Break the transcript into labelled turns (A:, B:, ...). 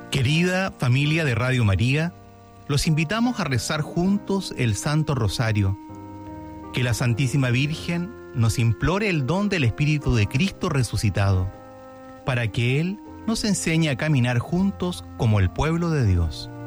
A: Querida familia de Radio María, los invitamos a rezar juntos el Santo Rosario. Que la Santísima Virgen nos implore el don del Espíritu de Cristo resucitado, para que Él nos enseñe a caminar juntos como el pueblo de Dios.